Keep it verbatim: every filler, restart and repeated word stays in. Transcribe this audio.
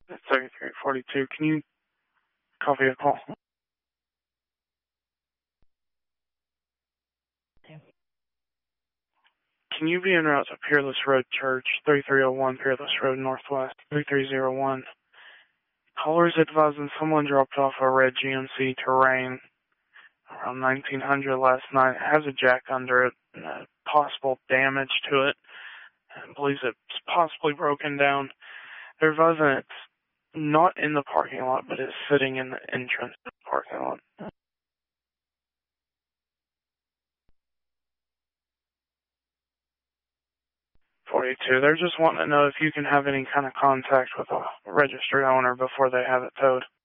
thirty-three forty-two. Can you copy a call? Can you be en route to Peerless Road Church, thirty-three oh one Peerless Road Northwest, three three zero one? Callers advising someone dropped off a red G M C Terrain around nineteen hundred last night. It has a jack under it, and uh, possible damage to it. I believe it's possibly broken down. They're advising it's not in the parking lot, but it's sitting in the entrance of the parking lot. forty-two. They're just wanting to know if you can have any kind of contact with a registered owner before they have it towed.